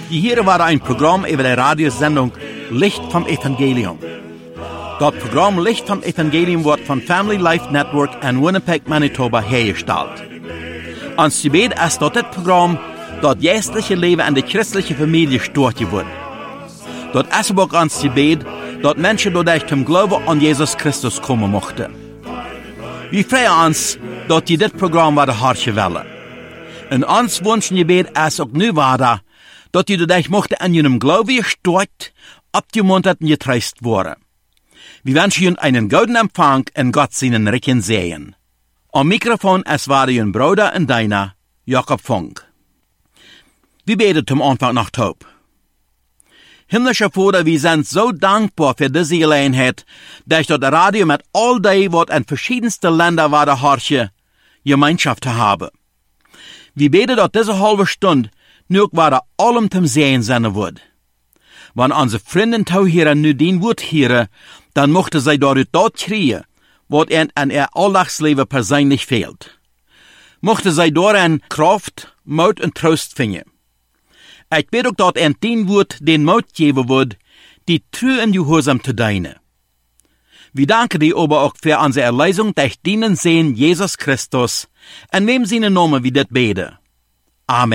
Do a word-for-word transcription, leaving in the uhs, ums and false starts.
Hier war ein Programm über die Radiosendung Licht vom Evangelium. Das Programm Licht vom Evangelium wird von Family Life Network in Winnipeg, Manitoba hergestellt. Ons gebed ist dat dit Programm dat geestliche Leben in die christliche Familie stört wird. Dat ist aber auch ons gebed dat Menschen dadurch zum Glauben an Jesus Christus kommen mochten. Wir freuen uns, dat die dit Programm werden hartje willen. En ons wünschen gebed ist auch nu weiter, dat die dadurch mochten an jenem Glauben gestört, abgemuntert und getreist worden. Wir wünschen Ihnen einen guten Empfang in Gott seinen Recken sehen. Am Mikrofon es war Ihr Bruder und deiner, Jakob Funk. Wir beten zum Anfang nach Taub. Himmlischer Vater, wir sind so dankbar für diese Gelegenheit, dass das Radio mit all dem, was in verschiedensten Ländern war, der Harche, Gemeinschaft haben. Wir beten, dass diese halbe Stunde nur war allem zum Sehen sein wird. Wenn unsere Freunde hier nu den Wort hören, dann mochte sie dadurch dort kriegen, was ihnen an ihr Alltagsleben persönlich fehlt. Mochte sie darin Kraft, Mut und Trost finden. Ich bete auch, dass ihnen den Wort den Mut geben wird, die treu in Gehorsam zu dienen. Wir danken dir aber auch für unsere Erlösung durch deinen Sohn Jesus Christus, in wem seinen Namen wir das beten. Amen.